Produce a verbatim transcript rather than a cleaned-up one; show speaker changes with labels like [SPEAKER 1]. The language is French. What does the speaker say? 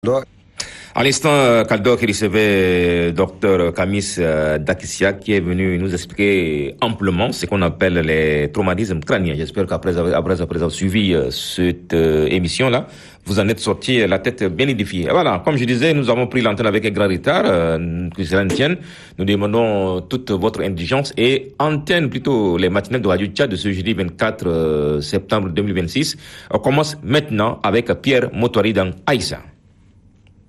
[SPEAKER 1] À l'instant, Kaldor qui recevait Dr Kamis Dakissia qui est venu nous expliquer amplement ce qu'on appelle les traumatismes crâniens. J'espère qu'après après, après avoir suivi cette euh, émission-là, vous en êtes sorti la tête bien édifiée. Voilà, comme je disais, nous avons pris l'antenne avec un grand retard, euh, que cela ne tienne. Nous demandons toute votre indulgence et antenne plutôt les matinales de Radio Tchad de ce jeudi vingt-quatre septembre deux mille vingt-six. On commence maintenant avec Pierre Motoari dans Aïssa.